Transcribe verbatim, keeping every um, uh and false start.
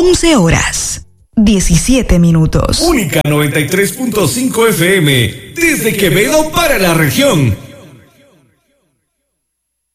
once horas, diecisiete minutos. Única noventa y tres punto cinco F M, desde Quevedo para la región.